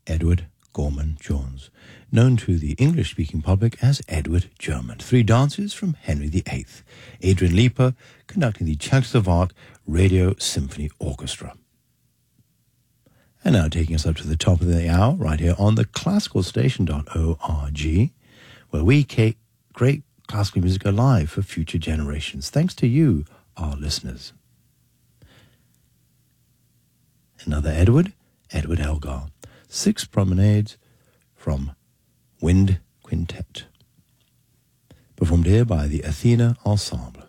Edward Gorman Jones, known to the English-speaking public as Edward German. Three dances from Henry VIII. Adrian Leeper conducting the Czechoslovak Radio Symphony Orchestra. And now taking us up to the top of the hour, right here on the classicalstation.org, where we create classical music alive for future generations, thanks to you, our listeners. Another Edward Elgar. 6 promenades from Wind Quintet, performed here by the Athena Ensemble.